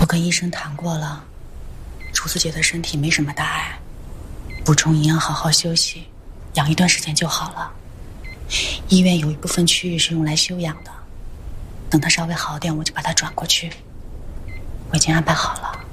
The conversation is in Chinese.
跟医生谈过了，竹子姐的身体没什么大碍，补充营养，好好休息，养一段时间就好了。医院有一部分区域是用来休养的，等她稍微好点，我就把她转过去。我已经安排好了。